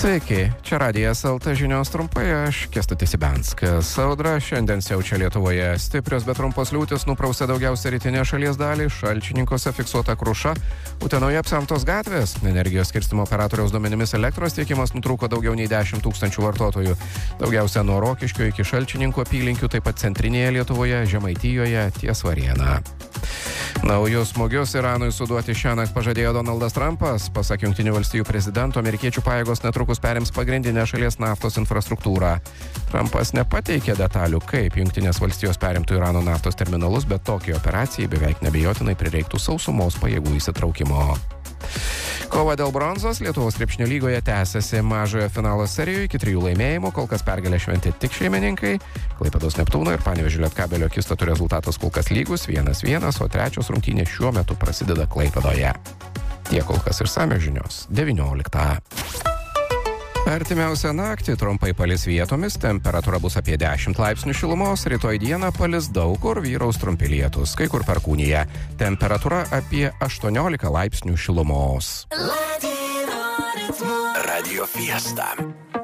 Sveiki, čia Radijas LT žinios trumpai, aš Kęstutis Ibenskas. Audra šiandien siaučia Lietuvoje. Stiprios, bet trumpos liūtys nuprausė daugiausia rytinę šalies dalį, Šalčininkose fiksuota kruša, Utenoje apsemtos gatvės. Energijos skirstymo operatoriaus duomenimis elektros tiekimas nutrūko daugiau nei 10 000 vartotojų. Daugiausia nuo Rokiškio iki Šalčininkų apylinkių, taip pat centrinėje Lietuvoje, Žemaitijoje, ties Varėna. Naujus smūgius Iranui suduoti šiąnakt pažadėjo Donaldas Trumpas. Pasak Jungtinių valstijų prezidento, amerikiečių pajėgos netrukus perims pagrindinę šalies naftos infrastruktūrą. Trumpas nepateikė detalių, kaip Jungtinės valstijos perimtų Irano naftos terminalus, bet tokiai operacijai beveik neabejotinai prireiktų sausumos pajėgų įsitraukimo. Kova dėl bronzos Lietuvos krepšinio lygoje tęsiasi. Mažojo finalo serijoje iki 3 laimėjimų, kol kas pergalę šventė tik šeimininkai. Klaipėdos Neptūno ir Panevėžio Lietkabelio akistatų rezultatas kol kas lygus 1-1, o trečios rungtynės šiuo metu prasideda Klaipėdoje. Tiek kol kas išsamios žinios 19. Artimiausią naktį trumpai palis vietomis, temperatūra bus apie 10 laipsnių šilumos, rytoj dieną palis daug kur, vyraus trumpi lietūs, kai kur perkūnija. Temperatūra apie 18 laipsnių šilumos. Radio Fiesta.